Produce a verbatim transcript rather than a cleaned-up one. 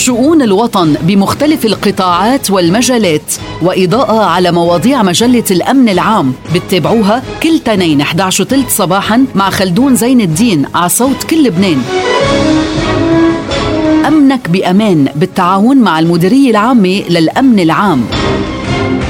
شؤون الوطن بمختلف القطاعات والمجالات، وإضاءة على مواضيع مجلة الأمن العام. بتتابعوها كل تنين إحدى عشر وثلث صباحا مع خلدون زين الدين على صوت كل لبنان. أمنك بأمان بالتعاون مع المديرية العامة للأمن العام.